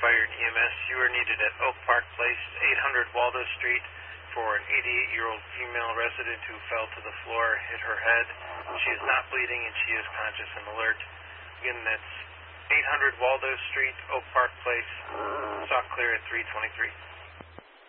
Fire and EMS. You are needed at Oak Park Place, 800 Waldo Street, for an 88-year-old female resident who fell to the floor, hit her head. She is not bleeding and she is conscious and alert. Again, that's 800 Waldo Street, Oak Park Place. Saw clear at 3:23.